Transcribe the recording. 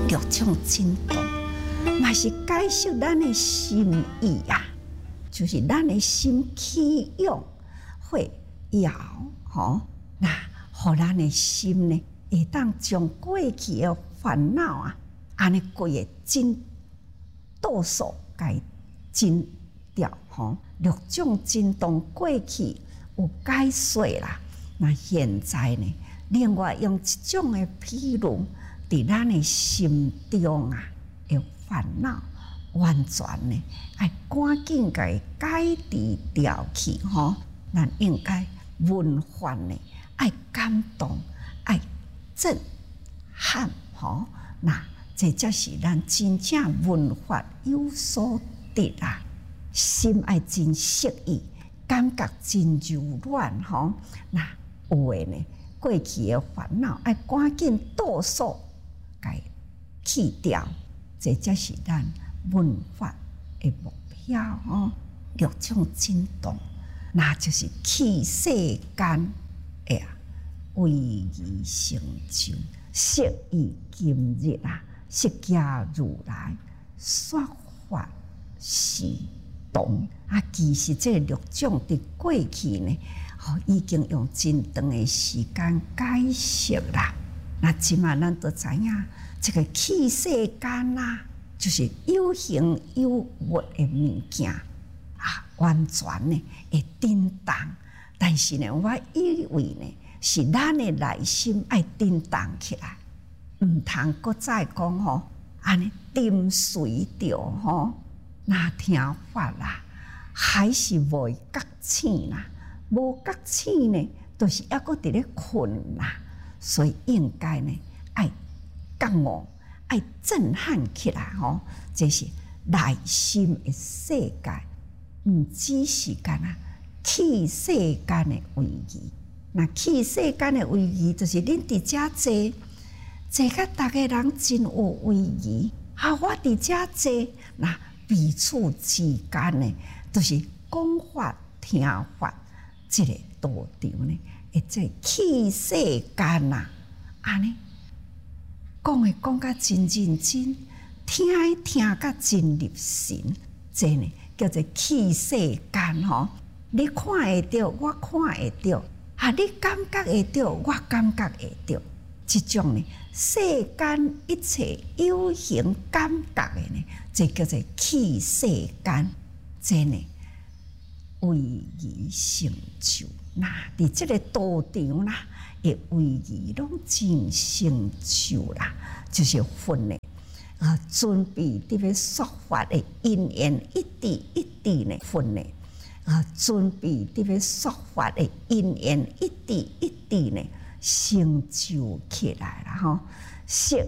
六种震动，嘛是解释咱的心意啊，就是咱的心起涌会摇吼，那互咱的心呢，会当将过去的烦恼啊，安尼规个真倒数解真掉吼。六种震动过去有解说啦，那现在呢，另外用一种的譬如，伫咱的心中啊，的烦恼完全呢，爱赶紧甲伊解除掉去吼。咱应该文化呢，爱感动，爱震撼吼。那这才是咱真正文化有所得啊。心爱真适意，感觉真柔软吼。那有诶呢，过去的烦恼爱赶紧倒数，甲去掉，这才是咱文化的目标吼。六种震动，那就是去世间的唯义成就，适宜今日啊，释迦如来说法是同啊。其实这六种伫过去呢，已经用真长的时间解释啦。那即马咱都知影，这个去世间啊，就是有形有物的物件啊，完全呢会震动。但是呢，我以为呢，是咱的内心爱震动起来，唔通搁再讲吼，安尼沉睡着吼。那听法啦，还是无觉醒啦，无觉醒呢，就是抑搁伫咧困啦。所以应该呢，爱觉悟，爱震撼起来吼。这是内心的世界，唔只是干啊去世间的位移。那去世间的位移，就是恁伫遮坐，坐甲逐个人真有位移。啊，我伫遮坐，那彼此之间呢，就是讲法听法，这个道场呢，会做去世间啊，安尼讲甲真认真，听甲真入神，这呢叫做去世间吼。你看会到，我看会到，啊，你感觉会到，我感觉会到，这种呢，世间一切有形感觉的呢，这叫做去世间，这呢唯义成就。那伫这个道场啦，的唯义拢真成就啦，就是分呢准备伫要说法的因缘一滴一滴呢分呢。准备伫要说法的因缘一滴一滴呢成就起来了吼。色